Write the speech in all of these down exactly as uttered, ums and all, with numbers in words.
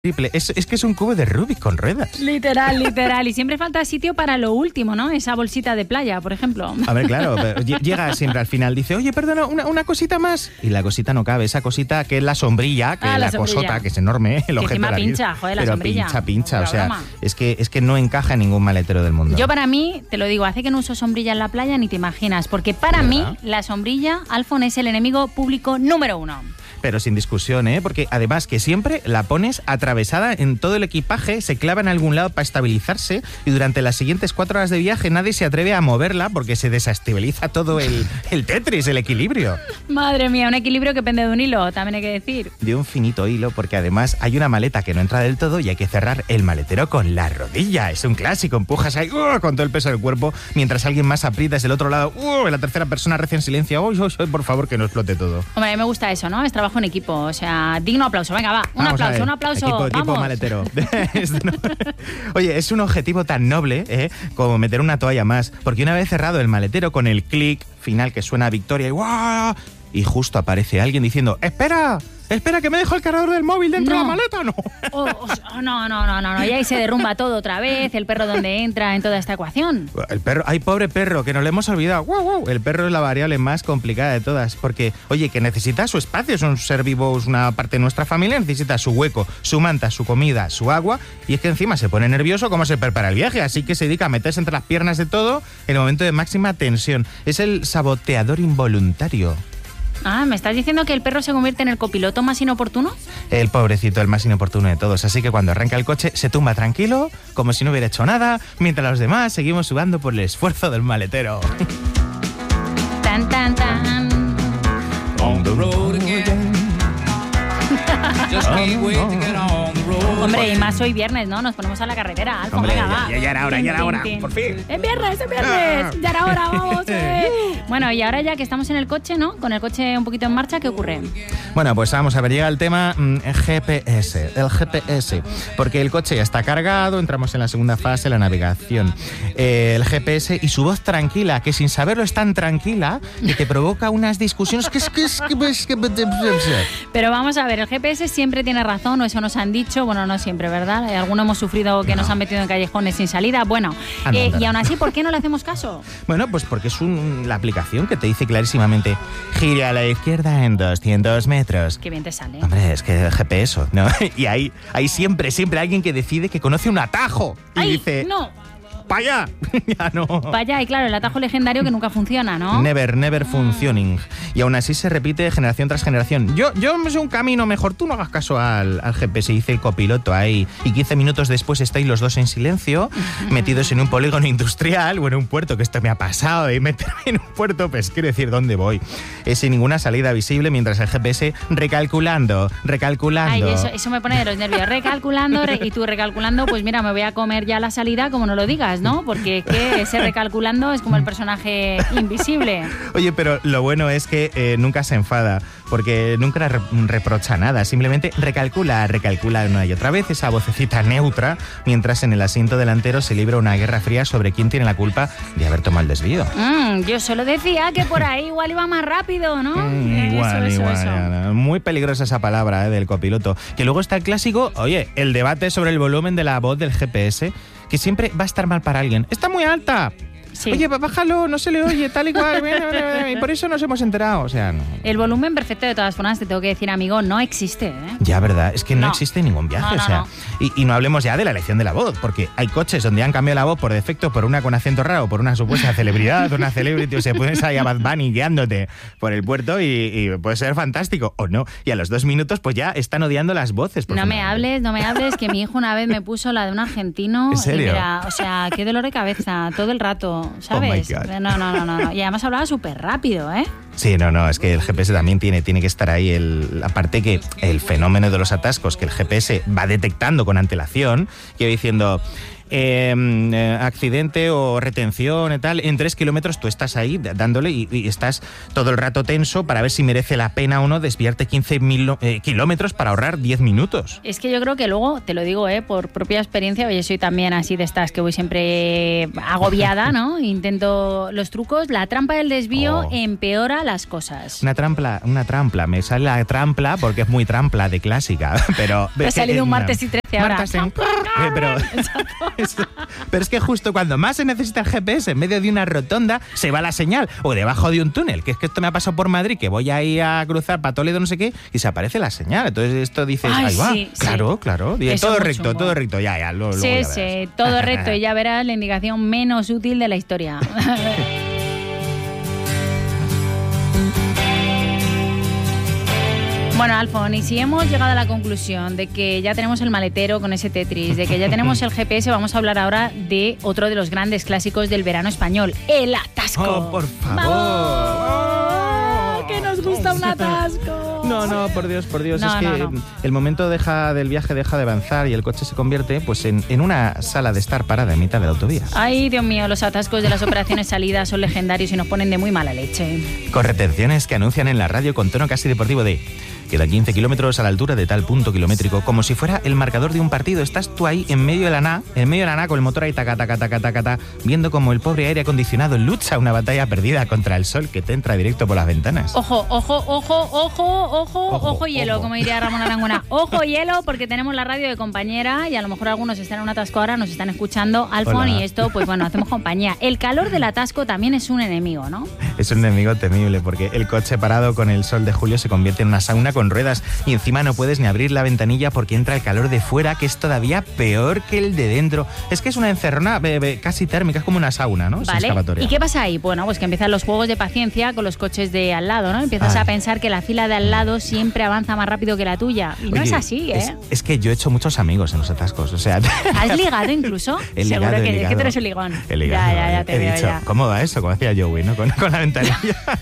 triple. Es, es que es un cubo de Rubik con ruedas. Literal, literal. Y siempre falta sitio para lo último, ¿no? Esa bolsita de playa, por ejemplo. A ver, claro, pero llega siempre al final, dice, oye, perdona, una, una cosita más. Y la cosita no cabe, esa cosita que es la sombrilla, que ah, es la, la cosota, que es enorme, el que objeto encima de la vida. pincha, joder, la pero sombrilla. pincha, pincha, Una o sea, broma. es que, es que no encaja en ningún maletero del mundo. Yo para mí, te lo digo, hace que no uso sombrilla en la playa ni te imaginas, porque para mí la sombrilla, Alfon, es el enemigo público número uno. Pero sin discusión, ¿eh? Porque además que siempre la pones atravesada en todo el equipaje, se clava en algún lado para estabilizarse y durante las siguientes cuatro horas de viaje nadie se atreve a moverla porque se desestabiliza todo el, el Tetris, el equilibrio. Madre mía, un equilibrio que pende de un hilo, también hay que decir. De un finito hilo, porque además hay una maleta que no entra del todo y hay que cerrar el maletero con la rodilla. Es un clásico, empujas ahí uh, con todo el peso del cuerpo mientras alguien más aprieta desde el otro lado. Uh, la tercera persona recién en silencio. Uy, uy, uy, por favor, que no explote todo. Hombre, a mí me gusta eso, ¿no? Es trabajo en equipo, o sea, digno aplauso. Venga, va, un Vamos aplauso, un aplauso. Equipo, equipo vamos. maletero. Oye, es un objetivo tan noble ¿eh? como meter una toalla más, porque una vez cerrado el maletero con el clic final que suena a victoria y ¡guau! Y justo aparece alguien diciendo ¡espera! ¡Espera, que me dejo el cargador del móvil dentro no. de la maleta! ¡No! Oh, oh, no, no, no, no, no. Y ahí se derrumba todo otra vez. El perro donde entra en toda esta ecuación. El perro, ay, pobre perro, que nos lo hemos olvidado. ¡Wow, wow! El perro es la variable más complicada de todas, porque, oye, que necesita su espacio, es un ser vivo, es una parte de nuestra familia, necesita su hueco, su manta, su comida, su agua, y es que encima se pone nervioso cómo se prepara el viaje, así que se dedica a meterse entre las piernas de todo en el momento de máxima tensión. Es el saboteador involuntario. Ah, ¿me estás diciendo que el perro se convierte en el copiloto más inoportuno? El pobrecito, el más inoportuno de todos. Así que cuando arranca el coche, se tumba tranquilo, como si no hubiera hecho nada, mientras los demás seguimos sudando por el esfuerzo del maletero. Tan, tan, tan. On the road again. Just can't wait to get on the road. Hombre, y más hoy viernes, ¿no? Nos ponemos a la carretera, Alfon, Hombre, venga, ya, va. ya, ya era hora, Tin, ya era tin, hora, tin. por fin. ¡Es viernes, es viernes! ¡Ya era hora, vamos! Eh. Bueno, y ahora ya que estamos en el coche, ¿no? Con el coche un poquito en marcha, ¿qué ocurre? Bueno, pues vamos a ver, llega el tema mm, G P S, el G P S, porque el coche ya está cargado, entramos en la segunda fase, la navegación. Eh, el G P S y su voz tranquila, que sin saberlo es tan tranquila que te provoca unas discusiones que es que es que es que... Pero vamos a ver, el G P S siempre tiene razón, o eso nos han dicho, bueno, no siempre, ¿verdad? Algunos hemos sufrido que No. nos han metido en callejones sin salida, bueno, Ah, no, eh, no, y no. aún así, ¿por qué no le hacemos caso? Bueno, pues porque es un, la aplicación que te dice clarísimamente gire a la izquierda en doscientos metros. Qué bien te sale. Hombre, es que el G P S, ¿no? Y hay, hay siempre, siempre alguien que decide que conoce un atajo y ¡Ay, dice, no! ¡para allá! Ya no. Vaya, y claro, el atajo legendario que nunca funciona, ¿no? Never, never functioning. Y aún así se repite generación tras generación. Yo, yo me sé un camino mejor, tú no hagas caso al, al G P S, dice el copiloto ahí. Y quince minutos después estáis los dos en silencio, metidos en un polígono industrial o en un puerto, que esto me ha pasado, y meterme en un puerto, pues quiero decir dónde voy. Es sin ninguna salida visible mientras el G P S recalculando, recalculando. Ay, eso, eso me pone de los nervios. Recalculando, re- y tú recalculando, pues mira, me voy a comer ya la salida como no lo digas, ¿no? Porque es que ese recalculando es como el personaje invisible. Oye, pero lo bueno es que eh, nunca se enfada, porque nunca re- reprocha nada, simplemente recalcula, recalcula una y otra vez esa vocecita neutra, mientras en el asiento delantero se libra una guerra fría sobre quién tiene la culpa de haber tomado el desvío. Mm, yo solo decía que por ahí igual iba más rápido, ¿no? Mm, Eh, igual, eso, igual. eso, eso. ya, no. Muy peligrosa esa palabra eh, del copiloto. Que luego está el clásico, oye, el debate sobre el volumen de la voz del G P S, que siempre va a estar mal para alguien. ¡Está muy alta! Sí. Oye, bájalo, no se le oye, tal y cual. Y por eso nos hemos enterado. O sea, no. El volumen perfecto, de todas formas, te tengo que decir, amigo, no existe, ¿eh? Ya, ¿verdad? Es que no, No. existe ningún viaje, No, no, o sea. no. Y, y no hablemos ya de la elección de la voz, porque hay coches donde han cambiado la voz por defecto por una con acento raro, por una supuesta celebridad, una celebrity, o sea, puedes ir a Bad Bunny guiándote por el puerto y, y puede ser fantástico, o no. Y a los dos minutos, pues ya están odiando las voces. No me hables, no me hables, que mi hijo una vez me puso la de un argentino. ¿En serio? Y mira, o sea, qué dolor de cabeza todo el rato, ¿sabes? Oh my God. No, no, no, no, no. Y además hablaba súper rápido, ¿eh? Sí, no, no, es que el G P S también tiene, tiene que estar ahí. El, aparte que el fenómeno de los atascos que el G P S va detectando con antelación, que va diciendo... eh, eh, accidente o retención y tal, en tres kilómetros tú estás ahí dándole y, y estás todo el rato tenso para ver si merece la pena o no desviarte quince mil eh, kilómetros para ahorrar diez minutos. Es que yo creo que luego, te lo digo, eh, por propia experiencia, oye, soy también así de estas que voy siempre agobiada, ¿no? Intento los trucos, la trampa del desvío Oh. empeora las cosas. Una trampa, una trampa, me sale la trampla porque es muy trampla de clásica, pero... Te ha salido un una- martes y trece ahora. Martes en- Eh, pero, es- pero es que justo cuando más se necesita el G P S, en medio de una rotonda, se va la señal, o debajo de un túnel, que es que esto me ha pasado por Madrid, que voy ahí a cruzar para Toledo, no sé qué, y se aparece la señal. Entonces esto dices, Ay, ahí va, sí, sí. claro, claro, y Eso todo es muy recto, chungo. todo recto, ya, ya, lo, luego Sí, ya verás. sí, todo recto y ya verás la indicación menos útil de la historia. Bueno, Alfon, y si hemos llegado a la conclusión de que ya tenemos el maletero con ese Tetris, de que ya tenemos el G P S, vamos a hablar ahora de otro de los grandes clásicos del verano español, el atasco. Oh, por favor. ¡Vamos! ¡Que nos gusta un atasco! No, no, por Dios, por Dios. No, es que no, no. el momento deja del viaje deja de avanzar y el coche se convierte pues en, en una sala de estar parada en mitad de la autovía. Ay, Dios mío, los atascos de las operaciones salidas son legendarios y nos ponen de muy mala leche. Con retenciones que anuncian en la radio con tono casi deportivo de quedan quince kilómetros a la altura de tal punto kilométrico, como si fuera el marcador de un partido. Estás tú ahí en medio de la nada, en medio de la nada con el motor ahí taca, taca, taca, taca, taca, viendo como el pobre aire acondicionado lucha una batalla perdida contra el sol que te entra directo por las ventanas. Ojo, ojo, ojo, ojo, ojo, ojo, Ojo, hielo, ojo. como diría Ramón Arangona. Ojo, hielo, porque tenemos la radio de compañera y a lo mejor algunos están en un atasco ahora, nos están escuchando, Alfon, Hola. y esto, pues bueno, hacemos compañía. El calor del atasco también es un enemigo, ¿no? Es un enemigo temible porque el coche parado con el sol de julio se convierte en una sauna con ruedas y encima no puedes ni abrir la ventanilla porque entra el calor de fuera, que es todavía peor que el de dentro. Es que es una encerrona be- be- casi térmica, es como una sauna, ¿no? Sin Vale. escapatoria. ¿Y qué pasa ahí? Bueno, pues que empiezan los juegos de paciencia con los coches de al lado, ¿no? Empiezas Ay. a pensar que la fila de al lado siempre avanza más rápido que la tuya. Y no Oye, es así, ¿eh? Es, es que yo he hecho muchos amigos en los atascos, o sea... ¿Has ligado incluso? He Seguro ligado, he que, es que ligado. tú eres un ligón. He ligado, ya, ya, ya he te veo dicho, ya. ¿cómo va eso? Como hacía Joey, ¿no? Con, con la ventanilla.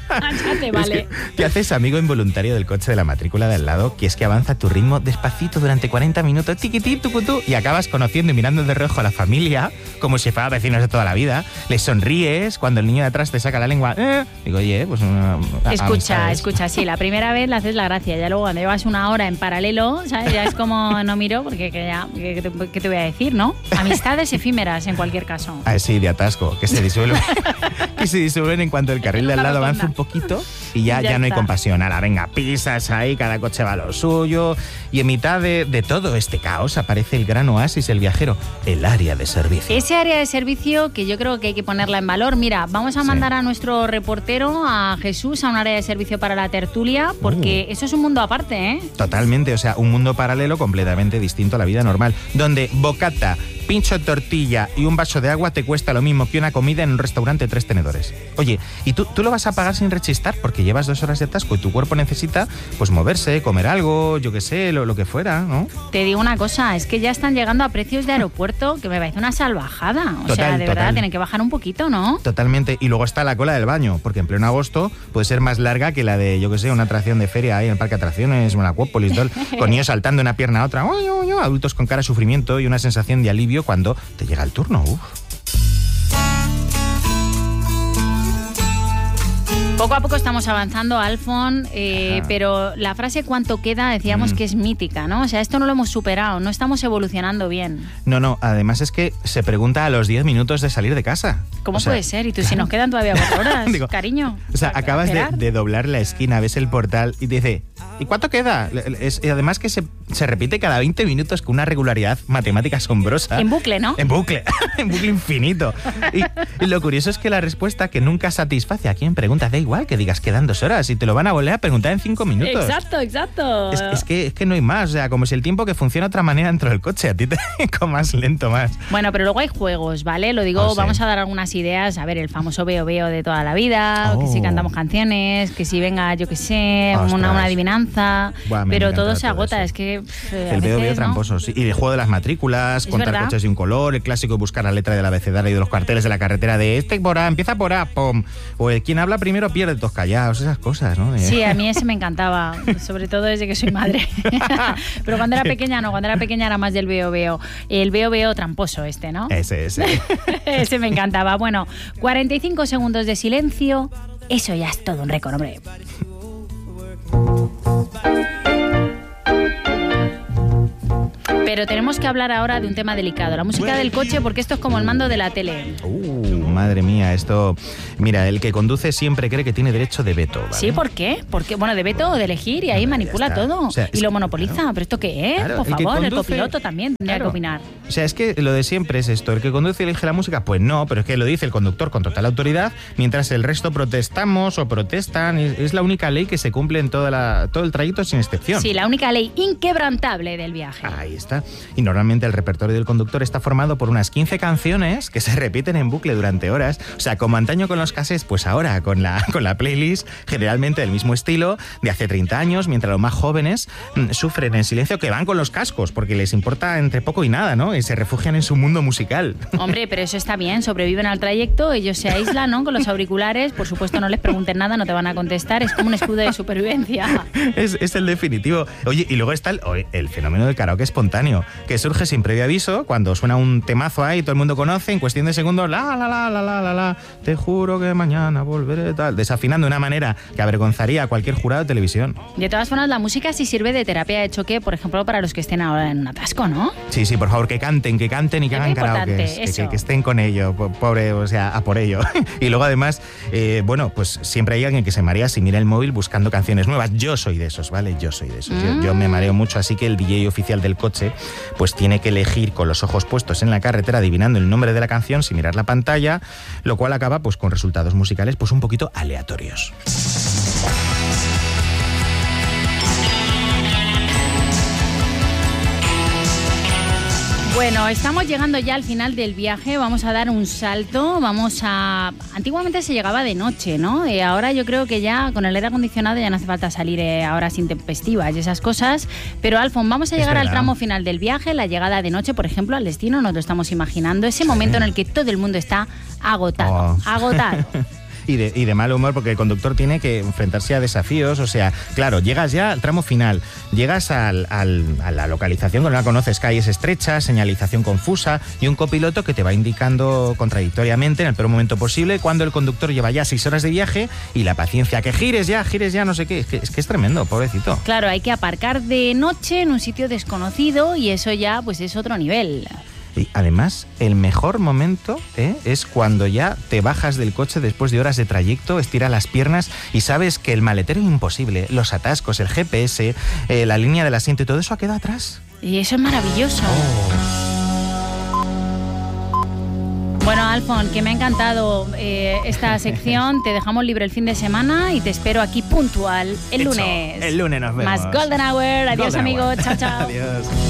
Ya te Es vale. que te haces amigo involuntario del coche de la matrícula de al lado, que es que avanza a tu ritmo despacito durante cuarenta minutos, tiquití, tucutú, y acabas conociendo y mirando de reojo a la familia, como si fueran vecinos de toda la vida. Les sonríes cuando el niño de atrás te saca la lengua. Eh, digo, oye, pues una... Escucha, amistades. escucha, sí, la primera vez le haces la gracia, ya luego cuando llevas una hora en paralelo, ¿sabes? Ya es como no miro, porque que ya, ¿qué te, qué te voy a decir, no? Amistades efímeras en cualquier caso. Ah, sí, de atasco, que se disuelven, que se disuelven en cuanto el carril de al Una lado rotonda. avanza un poquito y ya, Ya ya no hay está. compasión. Ahora, venga, pisas ahí, cada coche va a lo suyo. Y en mitad de, de todo este caos aparece el gran oasis, el viajero, el área de servicio. Ese área de servicio que yo creo que hay que ponerla en valor. Mira, vamos a Sí. mandar a nuestro reportero, a Jesús, a un área de servicio para la tertulia, porque Uh. eso es un mundo aparte, ¿eh? Totalmente, o sea, un mundo paralelo completamente distinto a la vida normal, donde bocata, pincho de tortilla y un vaso de agua te cuesta lo mismo que una comida en un restaurante de tres tenedores. Oye, y tú, tú lo vas a pagar sin rechistar porque llevas dos horas de atasco y tu cuerpo necesita pues moverse, comer algo, yo qué sé, lo, lo que fuera, ¿no? Te digo una cosa, es que ya están llegando a precios de aeropuerto que me parece una salvajada. O sea, Total, de verdad, total. tienen que bajar un poquito, ¿no? Totalmente. Y luego está la cola del baño, porque en pleno agosto puede ser más larga que la de, yo qué sé, una atracción de feria ahí en el parque de atracciones, una Acuópolis, tal, con niños saltando de una pierna a otra, uy, uy, uy, adultos con cara de sufrimiento y una sensación de alivio cuando te llega el turno. Uf. Poco a poco estamos avanzando, Alfon, eh, Ajá. pero la frase ¿cuánto queda? Decíamos Mm. que es mítica, ¿no? O sea, esto no lo hemos superado, no estamos evolucionando bien. No, no, además es que se pregunta a los diez minutos de salir de casa. ¿Cómo O sea, puede ser? Y tú, si nos quedan todavía cuatro horas, Digo, cariño. O sea, ¿para acabas de, esperar? de doblar la esquina, ves el portal y te dice, ¿y cuánto queda? Es- y además que se, se repite cada veinte minutos con una regularidad matemática asombrosa. En bucle, ¿no? En bucle, en bucle infinito. Y, y lo curioso es que la respuesta que nunca satisface a quien pregunta, da igual que digas quedan dos horas y te lo van a volver a preguntar en cinco minutos. Exacto, exacto. Es, es que, es que no hay más, o sea, como si el tiempo que funciona de otra manera dentro del coche, a ti te como más lento más. Bueno, pero luego hay juegos, ¿vale? Lo digo, Oh, sí. vamos a dar algunas ideas. A ver, el famoso veo veo de toda la vida, Oh. que si cantamos canciones, que si venga, yo qué sé, Ostras. una, una adivinanza. Buah, me pero encanta todo se todo agota. eso. Es que que... pff, a El veo veces, veo ¿no? tramposo, sí. Y el juego de las matrículas, Es contar verdad. coches de un color, el clásico de buscar la letra del abecedario y de los carteles de la carretera de este por A, empieza por A, pum. O el quien habla primero pierde, todos callados, esas cosas, ¿no? De- Sí, a mí ese me encantaba, sobre todo desde que soy madre. Pero cuando era pequeña no, cuando era pequeña era más del veo veo. El veo veo tramposo este, ¿no? Ese, ese. Ese me encantaba. Bueno, cuarenta y cinco segundos de silencio, eso ya es todo un récord, hombre. Pero tenemos que hablar ahora de un tema delicado, la música del coche, porque esto es como el mando de la tele. Uh, madre mía, esto... Mira, el que conduce siempre cree que tiene derecho de veto, ¿vale? Sí, ¿por qué? Porque, bueno, de veto o de elegir y ahí Ya manipula está. todo. O sea, y es lo que, monopoliza. claro. ¿Pero esto qué es? Claro, Por el que favor, el conduce- copiloto también tendría Claro. que opinar. O sea, es que lo de siempre es esto, el que conduce elige la música, pues no, pero es que lo dice el conductor con total autoridad, mientras el resto protestamos o protestan, es, es la única ley que se cumple en toda la, todo el trayecto sin excepción. Sí, la única ley inquebrantable del viaje. Ahí está. Y normalmente el repertorio del conductor está formado por unas quince canciones que se repiten en bucle durante horas. O sea, como antaño con los cassettes, pues ahora con la, con la playlist, generalmente del mismo estilo, de hace treinta años, mientras los más jóvenes mm, sufren en silencio, que van con los cascos, porque les importa entre poco y nada, ¿no? Y se refugian en su mundo musical. Hombre, pero eso está bien, sobreviven al trayecto, ellos se aíslan, ¿no? Con los auriculares, por supuesto no les pregunten nada, no te van a contestar, es como un escudo de supervivencia. Es, es el definitivo. Oye, y luego está el, el fenómeno del karaoke espontáneo, que surge sin previo aviso, cuando suena un temazo ahí, todo el mundo conoce, en cuestión de segundos, la, la, la, la, la, la, la, te juro que mañana volveré, tal, desafinando de una manera que avergonzaría a cualquier jurado de televisión. De todas formas, la música sí sirve de terapia de choque, por ejemplo, para los que estén ahora en un atasco, ¿no? Sí, sí, por favor, que canten, que canten y que Es hagan muy importante, karaoke, que, eso. que, que estén con ello, po- pobre, o sea, a por ello. Y luego además, eh, bueno, pues siempre hay alguien que se marea si mira el móvil buscando canciones nuevas. Yo soy de esos, ¿vale? Yo soy de esos. Yo, yo me mareo mucho, así que el D J oficial del coche pues tiene que elegir con los ojos puestos en la carretera, adivinando el nombre de la canción sin mirar la pantalla, lo cual acaba pues con resultados musicales pues un poquito aleatorios. Bueno, estamos llegando ya al final del viaje, vamos a dar un salto, vamos a... Antiguamente se llegaba de noche, ¿no? Eh, ahora yo creo que ya con el aire acondicionado ya no hace falta salir eh, a horas intempestivas y esas cosas, pero Alfon, vamos a Es llegar al verdad. tramo final del viaje, la llegada de noche, por ejemplo, al destino, nos lo estamos imaginando, ese momento en el que todo el mundo está agotado, Oh. agotado. Y de, y de mal humor porque el conductor tiene que enfrentarse a desafíos, o sea, claro, llegas ya al tramo final, llegas al, al- a la localización que no la conoces, calles estrechas, señalización confusa y un copiloto que te va indicando contradictoriamente en el peor momento posible cuando el conductor lleva ya seis horas de viaje y la paciencia, que gires ya, gires ya, no sé qué, es que es, que es tremendo, pobrecito. Claro, hay que aparcar de noche en un sitio desconocido y eso ya pues es otro nivel. Y además, el mejor momento ¿eh? es cuando ya te bajas del coche después de horas de trayecto, estiras las piernas y sabes que el maletero imposible, los atascos, el G P S, eh, la línea del asiento y todo eso ha quedado atrás. Y eso es maravilloso. Bueno, Alfon, que me ha encantado eh, esta sección. Te dejamos libre el fin de semana y te espero aquí puntual el Hecho. lunes. El lunes nos vemos. Más Golden Hour. Adiós, Golden amigos. Hour. Chao, chao. Adiós.